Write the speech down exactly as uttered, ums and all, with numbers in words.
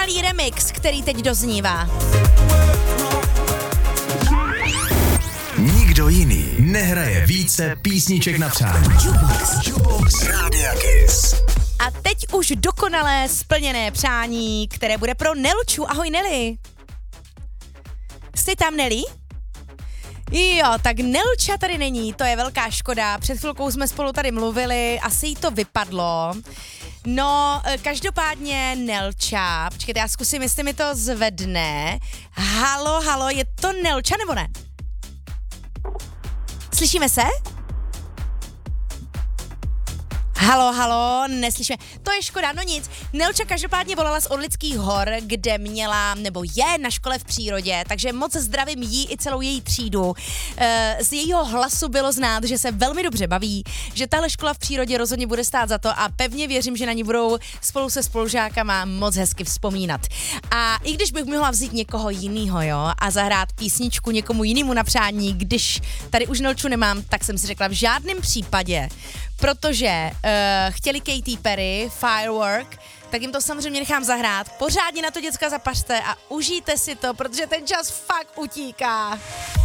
dokonalý remix, který teď doznívá. Nikdo jiný nehraje více písniček na přání. Jukebox. Jukebox Rádia Kiss. A teď už dokonalé splněné přání, které bude pro Nelču. Ahoj Neli. Jsi tam, Neli? Jo, tak Nelča tady není, to je velká škoda. Před chvilkou jsme spolu tady mluvili, asi jí to vypadlo. No, každopádně Nelča, počkejte, já zkusím, jestli mi to zvedne. Halo, halo, je to Nelča nebo ne? Slyšíme se? Halo, halo, neslyšíme. To je škoda, no nic. Nelča každopádně volala z Orlických hor, kde měla, nebo je na škole v přírodě, takže moc zdravím jí i celou její třídu. E, z jejího hlasu bylo znát, že se velmi dobře baví, že tahle škola v přírodě rozhodně bude stát za to a pevně věřím, že na ní budou spolu se spolužákama moc hezky vzpomínat. A i když bych mohla vzít někoho jinýho, jo, a zahrát písničku někomu jinému na přání, když tady už Nelču nemám, tak jsem si řekla v žádném případě, protože uh, chtěli Katy Perry, Firework, tak jim to samozřejmě nechám zahrát. Pořádně na to, děcka, zapařte a užijte si to, protože ten čas fakt utíká.